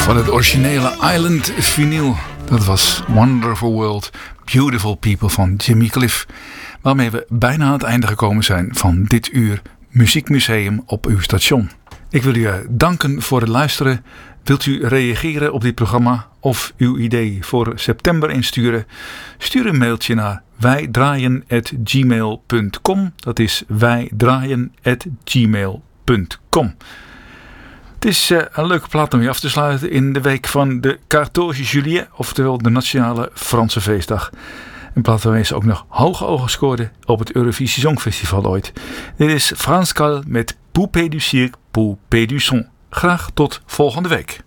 Van het originele Island vinyl. Dat was Wonderful World, Beautiful People van Jimmy Cliff. Waarmee we bijna aan het einde gekomen zijn van dit uur Muziekmuseum op uw station. Ik wil u danken voor het luisteren. Wilt u reageren op dit programma of uw idee voor september insturen? Stuur een mailtje naar wijdraaien@gmail.com. Dat is wijdraaien@gmail.com. Het is een leuke plaat om je af te sluiten in de week van de 14 juillet, oftewel de Nationale Franse Feestdag. Een plaat waarin ze ook nog hoge ogen scoorde op het Eurovisie Songfestival ooit. Dit is Frans Gal met Poupée du Cirque, Poupée du Son. Graag tot volgende week.